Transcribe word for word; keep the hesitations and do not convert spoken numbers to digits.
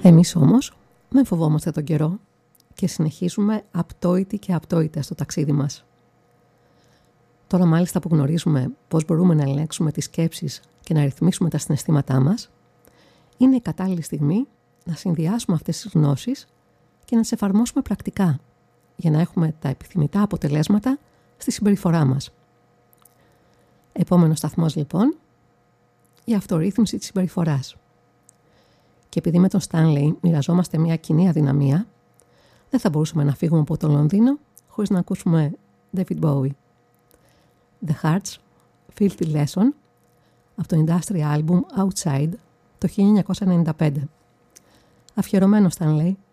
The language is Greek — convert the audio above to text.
Εμείς όμως δεν φοβόμαστε τον καιρό και συνεχίζουμε απτόητοι και απτόητες στο ταξίδι μας. Τώρα μάλιστα που γνωρίζουμε πώς μπορούμε να ελέγξουμε τις σκέψεις και να ρυθμίσουμε τα συναισθήματά μας, είναι η κατάλληλη στιγμή να συνδυάσουμε αυτές τις γνώσεις και να τις εφαρμόσουμε πρακτικά για να έχουμε τα επιθυμητά αποτελέσματα στη συμπεριφορά μας. Επόμενος σταθμός λοιπόν, η αυτορύθμιση της συμπεριφοράς. Και επειδή με τον Στάνλεϊ μοιραζόμαστε μια κοινή αδυναμία, δεν θα μπορούσαμε να φύγουμε από το Λονδίνο χωρίς να ακούσουμε David Bowie. The Heart's Filthy Lesson από το Industrial Album Outside το χίλια εννιακόσια ενενήντα πέντε. Αφιερωμένο Στάνλεϊ.